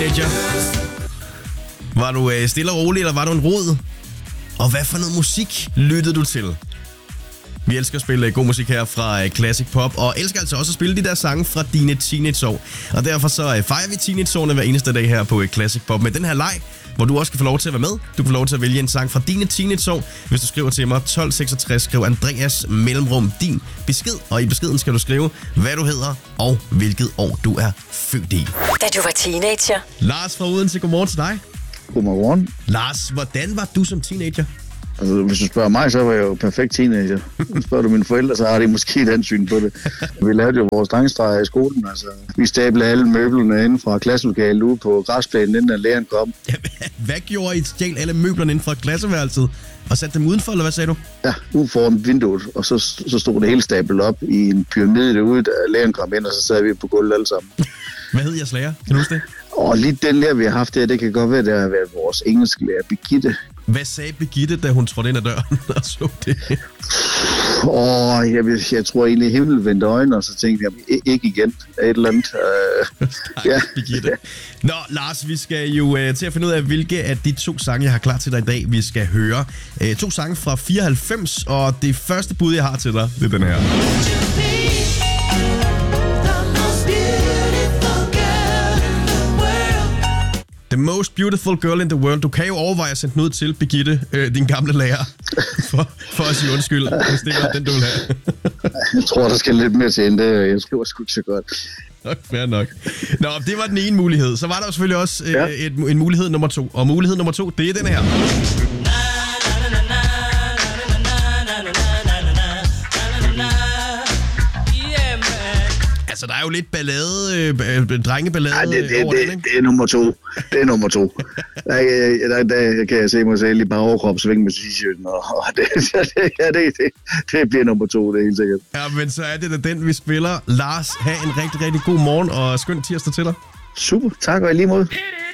teenager? Var du stille og rolig, eller var du en rod? Og hvad for noget musik lyttede du til? Vi elsker at spille god musik her fra Classic Pop, og elsker altså også at spille de der sange fra dine teenageår. Og derfor så fejrer vi teenageårene hver eneste dag her på Classic Pop med den her leg, hvor du også kan få lov til at være med. Du kan få lov til at vælge en sang fra dine teenageår. Hvis du skriver til mig 1266, skriv Andreas mellemrum din besked. Og i beskeden skal du skrive, hvad du hedder og hvilket år du er født i. Da du var teenager. Lars fra Odense, godmorgen til dig. Godmorgen. Lars, hvordan var du som teenager? Altså, hvis du spørger mig, så var jeg jo perfekt teenager. Spørger du mine forældre, så har de måske et ansyn på det. Vi lavede jo vores drengestreger i skolen. Altså, vi stablede alle møblerne inden fra klasselokalet ude på græsplænen, inden læreren kom. Ja, hvad gjorde I? Stjal alle møblerne inden fra klasseværelset og satte dem udenfor, eller hvad sagde du? Ja, ude foran vinduet, og så stod det hele stablet op i en pyramide derude, da læreren kom ind, og så sad vi på gulvet alle sammen. Hvad hed jeres lærer? Kan du huske det? Og lige den der, vi har haft her, det kan godt være, det har været vores engelsklærer, Birgitte. Hvad sagde Birgitte, da hun trådte ind ad døren og så det? Jeg tror egentlig, himmel vendte øjnene, og så tænkte jeg, ikke igen, et eller andet. Ja. Birgitte. Nå, Lars, vi skal jo til at finde ud af, hvilke af de 2 sange, jeg har klar til dig i dag, vi skal høre. 2 sange fra 94, og det første bud, jeg har til dig, det er den her. The most beautiful girl in the world. Du kan jo overveje at sende den ud til Birgitte, din gamle lærer, for at sige undskyld, hvis det er den, du vil have. Jeg tror, der skal lidt mere til end det. Jeg skriver sgu ikke så godt. Fair nok. Nå, det var den ene mulighed. Så var der jo selvfølgelig også en mulighed nummer 2. Og mulighed nummer 2, det er den her. Altså, der er jo lidt ballade, drengeballade over det, ikke? Det er nummer 2. Det er nummer 2. Der kan jeg se mig selv i bare overkrop svinge med t-shirten, og det bliver nummer 2, det er helt sikkert. Ja, men så er det da den, vi spiller. Lars, have en rigtig, rigtig god morgen, og skøn tirsdag til dig. Super, tak og i lige måde.